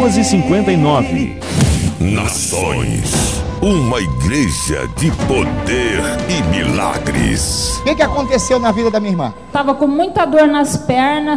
2h59. Nações, uma igreja de poder e milagres. O que aconteceu na vida da minha irmã? Tava com muita dor nas pernas.